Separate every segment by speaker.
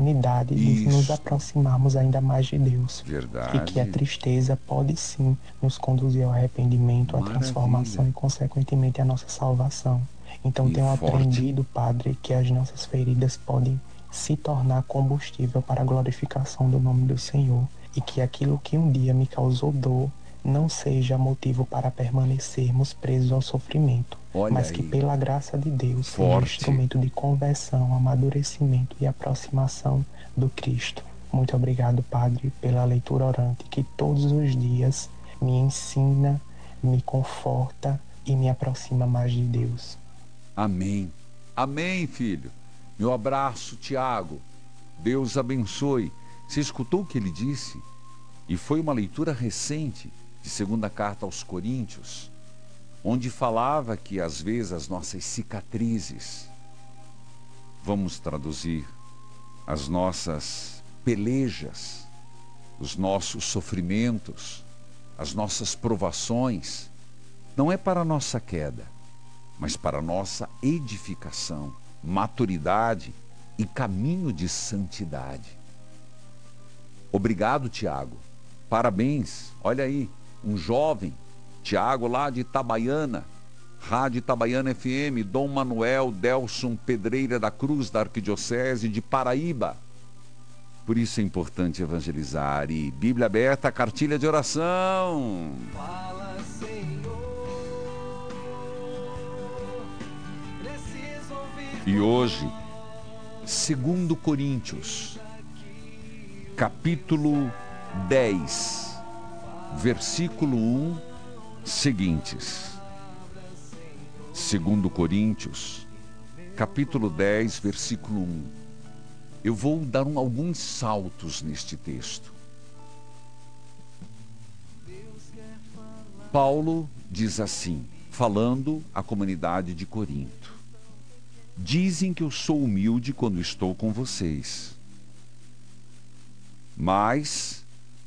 Speaker 1: oportunidade de nos
Speaker 2: Isso.
Speaker 1: aproximarmos ainda mais de Deus. E que a
Speaker 2: Verdade.
Speaker 1: tristeza pode sim nos conduzir ao arrependimento, à transformação
Speaker 2: Maravilha.
Speaker 1: e, consequentemente, à nossa salvação. Então,
Speaker 2: E
Speaker 1: tenho
Speaker 2: forte.
Speaker 1: aprendido, Padre, que as nossas feridas podem se tornar combustível para a glorificação do nome do Senhor, e que aquilo que um dia me causou dor não seja motivo para permanecermos presos ao sofrimento,
Speaker 2: Olha
Speaker 1: mas que
Speaker 2: aí.
Speaker 1: pela graça de Deus seja
Speaker 2: Forte.
Speaker 1: instrumento de conversão, amadurecimento e aproximação do Cristo. Muito obrigado, Padre, pela leitura orante que todos os dias me ensina, me conforta e me aproxima mais de Deus.
Speaker 2: Amém. Amém, filho. Meu abraço, Tiago. Deus abençoe. Você escutou o que ele disse? E foi uma leitura recente de segunda carta aos Coríntios, onde falava que às vezes as nossas cicatrizes, vamos traduzir, as nossas pelejas, os nossos sofrimentos, as nossas provações, não é para a nossa queda, mas para a nossa edificação, maturidade e caminho de santidade. Obrigado, Tiago. Parabéns. Olha aí, um jovem, Tiago lá de Itabaiana, Rádio Itabaiana FM, Dom Manuel Delson Pedreira da Cruz, da Arquidiocese de Paraíba. Por isso é importante evangelizar. E Bíblia aberta, cartilha de oração.
Speaker 3: Fala, Senhor. Preciso ouvir.
Speaker 2: E hoje, 2 Coríntios, capítulo 10, versículo 1, seguintes. 2 Coríntios, capítulo 10, versículo 1. Eu vou dar alguns saltos neste texto. Paulo diz assim, falando à comunidade de Corinto: dizem que eu sou humilde quando estou com vocês, mas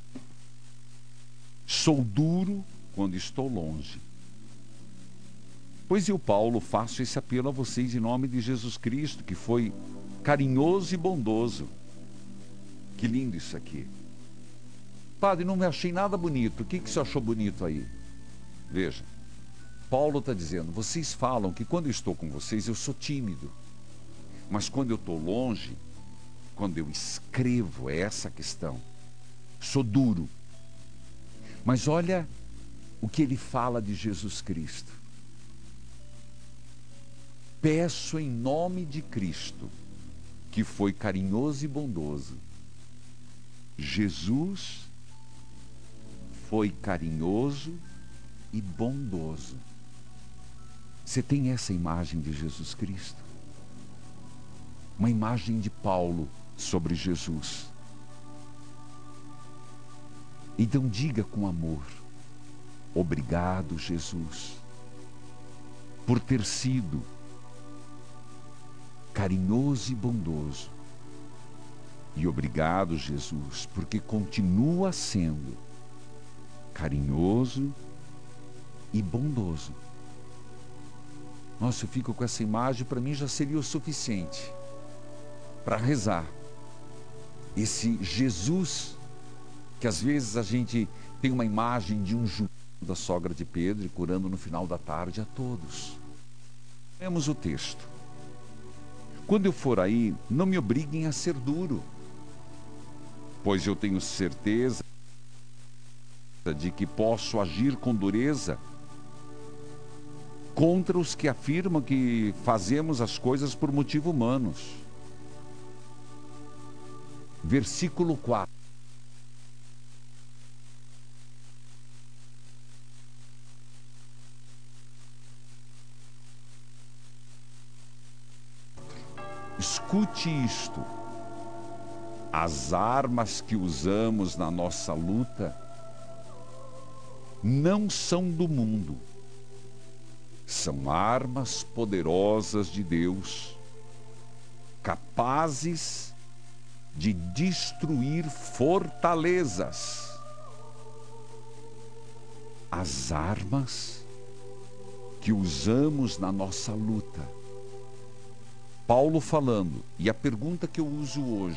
Speaker 2: sou duro quando estou longe. Pois eu, Paulo, faço esse apelo a vocês em nome de Jesus Cristo, que foi carinhoso e bondoso. Que lindo isso aqui. Padre, não me achei nada bonito. O que você achou bonito aí? Veja, Paulo está dizendo, vocês falam que quando eu estou com vocês eu sou tímido, mas quando eu estou longe, quando eu escrevo, é essa a questão, sou duro. Mas olha o que ele fala de Jesus Cristo: peço em nome de Cristo, que foi carinhoso e bondoso. Jesus foi carinhoso e bondoso. Você tem essa imagem de Jesus Cristo? Uma imagem de Paulo sobre Jesus. Então diga com amor: obrigado, Jesus, por ter sido carinhoso e bondoso. E obrigado, Jesus, porque continua sendo carinhoso e bondoso. Nossa, eu fico com essa imagem, para mim já seria o suficiente para rezar. Esse Jesus, que às vezes a gente tem uma imagem de um justo da sogra de Pedro, curando no final da tarde a todos. Vemos o texto. Quando eu for aí, não me obriguem a ser duro, pois eu tenho certeza de que posso agir com dureza contra os que afirmam que fazemos as coisas por motivos humanos. Versículo 4. Escute isto: as armas que usamos na nossa luta não são do mundo, são armas poderosas de Deus, capazes de destruir fortalezas. As armas que usamos na nossa luta. Paulo falando, e a pergunta que eu uso hoje: